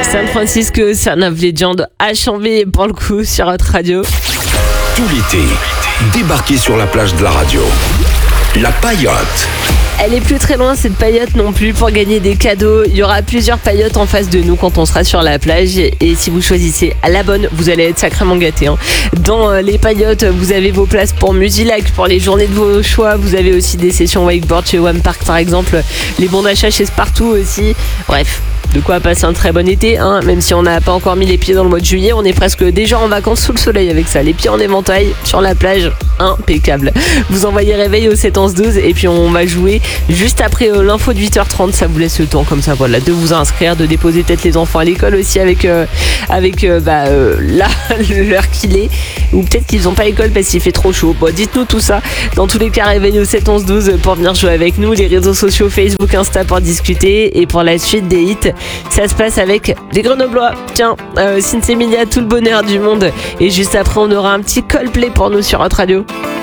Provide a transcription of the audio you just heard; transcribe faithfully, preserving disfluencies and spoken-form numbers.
San Francisco, Son of Legend, H en V pour le coup sur notre radio. Tout l'été, débarquez sur la plage de la radio. La paillote. Elle est plus très loin cette paillote non plus pour gagner des cadeaux. Il y aura plusieurs paillotes en face de nous quand on sera sur la plage. Et si vous choisissez la bonne, vous allez être sacrément gâtés. Hein. Dans les paillotes, vous avez vos places pour Musilac, pour les journées de vos choix. Vous avez aussi des sessions wakeboard chez One Park par exemple. Les bons d'achat chez Spartoo aussi. Bref. De quoi passer un très bon été, hein, même si on n'a pas encore mis les pieds dans le mois de juillet, on est presque déjà en vacances sous le soleil avec ça. Les pieds en éventail, sur la plage, impeccable. Vous envoyez réveil au sept onze douze et puis on va jouer juste après euh, l'info de huit heures trente. Ça vous laisse le temps comme ça, voilà, de vous inscrire, de déposer peut-être les enfants à l'école aussi avec, euh, avec euh, bah, euh, là, l'heure qu'il est. Ou peut-être qu'ils n'ont pas école parce qu'il fait trop chaud. Bon, dites-nous tout ça. Dans tous les cas, réveil au sept onze douze pour venir jouer avec nous. Les réseaux sociaux, Facebook, Insta pour discuter. Et pour la suite des hits, ça se passe avec les Grenoblois. Tiens, euh, Cynthia Emilia, tout le bonheur du monde. Et juste après, on aura un petit Coldplay pour nous sur notre radio.